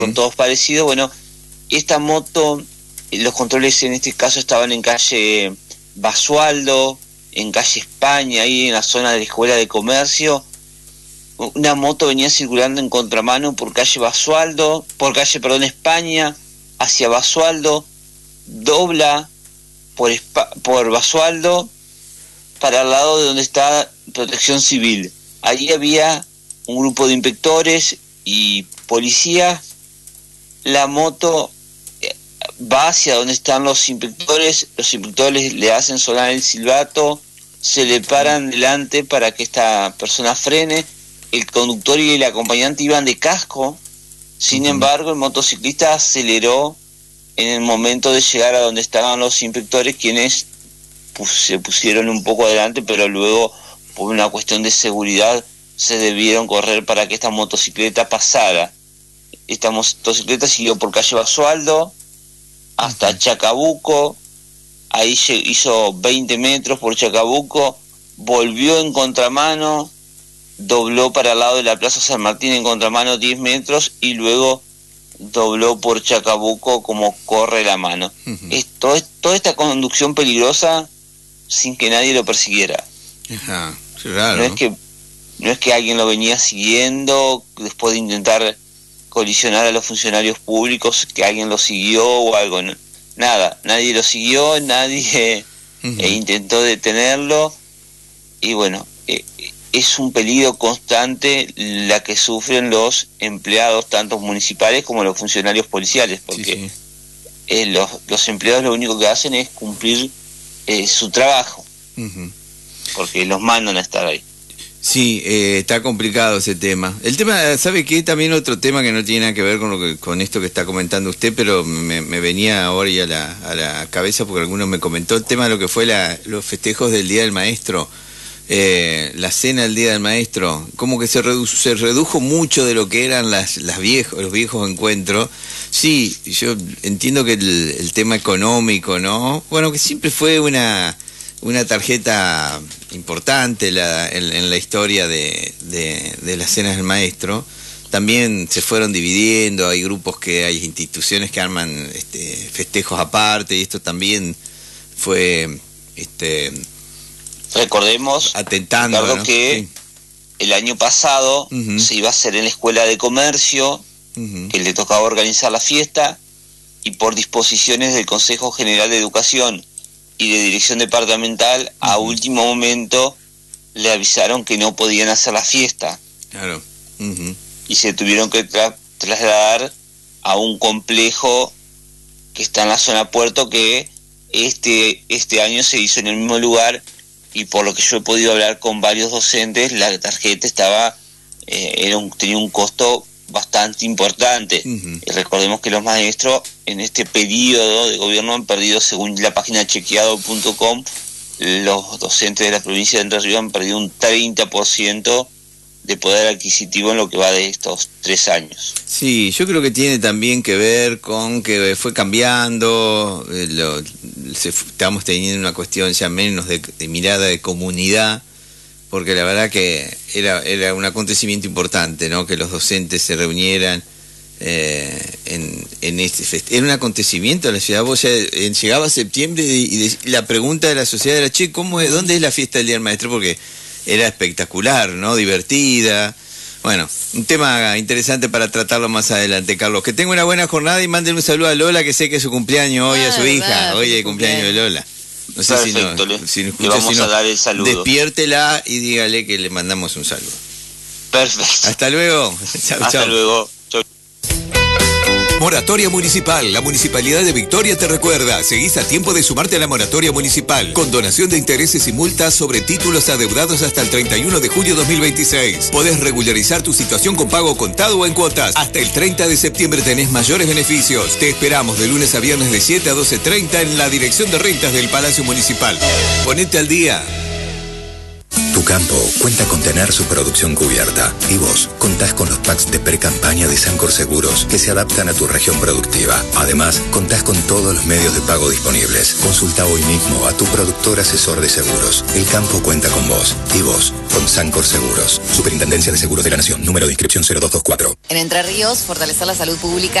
son todos parecidos. Bueno, esta moto, los controles en este caso estaban en calle Basualdo, en calle España, ahí en la zona de la Escuela de Comercio. Una moto venía circulando en contramano por calle Basualdo, España, hacia Basualdo, dobla por Basualdo para el lado de donde está Protección Civil. Allí había un grupo de inspectores y policías. La moto va hacia donde están los inspectores le hacen sonar el silbato, se le paran delante para que esta persona frene. El conductor y el acompañante iban de casco, sin embargo el motociclista aceleró en el momento de llegar a donde estaban los inspectores, quienes se pusieron un poco adelante, pero luego por una cuestión de seguridad se debieron correr para que esta motocicleta pasara. Esta motocicleta siguió por calle Basualdo hasta Chacabuco, ahí hizo 20 metros por Chacabuco, volvió en contramano, dobló para el lado de la Plaza San Martín en contramano 10 metros y luego dobló por Chacabuco como corre la mano. Toda esta conducción peligrosa sin que nadie lo persiguiera. Ajá, claro. No es que alguien lo venía siguiendo después de intentar colisionar a los funcionarios públicos, que alguien lo siguió o algo. Nada, nadie lo siguió, nadie intentó detenerlo, y bueno, es un peligro constante la que sufren los empleados, tanto municipales como los funcionarios policiales, porque los empleados lo único que hacen es cumplir su trabajo, porque los mandan a estar ahí. Sí, está complicado ese tema. El tema, ¿sabe qué? También otro tema que no tiene nada que ver con esto que está comentando usted, pero me venía ahora y a la cabeza porque algunos me comentó el tema de lo que fue los festejos del Día del Maestro. La cena del Día del Maestro, como que se redujo mucho de lo que eran los viejos encuentros. Sí, yo entiendo que el tema económico, ¿no? Bueno, que siempre fue una tarjeta importante en la historia de las cenas del maestro. También se fueron dividiendo, hay instituciones que arman festejos aparte, y esto también fue recordemos, atentando, Ricardo, ¿no? que el año pasado se iba a hacer en la Escuela de Comercio, que le tocaba organizar la fiesta, y por disposiciones del Consejo General de Educación y de Dirección Departamental, a último momento le avisaron que no podían hacer la fiesta. Claro. Y se tuvieron que trasladar a un complejo que está en la zona Puerto, que este año se hizo en el mismo lugar, y por lo que yo he podido hablar con varios docentes, la tarjeta tenía un costo bastante importante. Y recordemos que los maestros en este periodo de gobierno han perdido, según la página chequeado.com, los docentes de la provincia de Entre Ríos han perdido un 30% de poder adquisitivo en lo que va de estos 3 años. Sí, yo creo que tiene también que ver con que fue cambiando, estamos teniendo una cuestión ya menos de mirada de comunidad, porque la verdad que era un acontecimiento importante, ¿no? Que los docentes se reunieran en este festival. Era un acontecimiento en la ciudad. Vos ya llegaba septiembre y la pregunta de la sociedad era, che, ¿dónde es la fiesta del Día del Maestro? Porque era espectacular, ¿no? Divertida. Bueno, un tema interesante para tratarlo más adelante, Carlos. Que tenga una buena jornada y mándenle un saludo a Lola, que sé que es su cumpleaños hoy, a su hija. Hoy es el cumpleaños de Lola. No sé. Perfecto, si le vamos a dar el saludo. Despiértela y dígale que le mandamos un saludo. Perfecto. Hasta luego. Chau. Hasta luego. Moratoria Municipal. La Municipalidad de Victoria te recuerda. Seguís a tiempo de sumarte a la Moratoria Municipal. Con donación de intereses y multas sobre títulos adeudados hasta el 31 de julio 2026. Podés regularizar tu situación con pago contado o en cuotas. Hasta el 30 de septiembre tenés mayores beneficios. Te esperamos de lunes a viernes de 7 a 12:30 en la Dirección de Rentas del Palacio Municipal. Ponete al día. Tu campo cuenta con tener su producción cubierta, y vos contás con los packs de pre-campaña de Sancor Seguros que se adaptan a tu región productiva. Además, contás con todos los medios de pago disponibles. Consulta hoy mismo a tu productor asesor de seguros. El campo cuenta con vos, y vos con Sancor Seguros. Superintendencia de Seguros de la Nación. Número de inscripción 0224. En Entre Ríos, fortalecer la salud pública